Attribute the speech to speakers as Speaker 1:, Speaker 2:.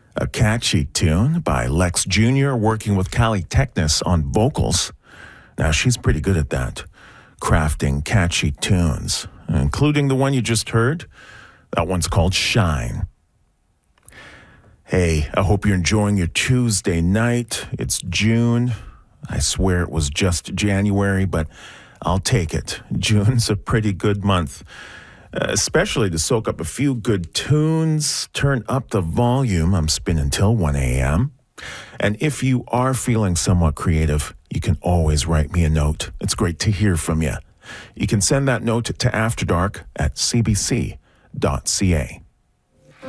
Speaker 1: A catchy tune by Lex Jr. working with Callie Technis on vocals. Now, she's pretty good at that, crafting catchy tunes, including the one you just heard. That one's called Shine. Hey, I hope you're enjoying your Tuesday night. It's June. I swear it was just January, but I'll take it. June's a pretty good month, especially to soak up a few good tunes. Turn up the volume. I'm spinning till 1 a.m. And if you are feeling somewhat creative, you can always write me a note. It's great to hear from you. You can send that note to afterdark@cbc.ca.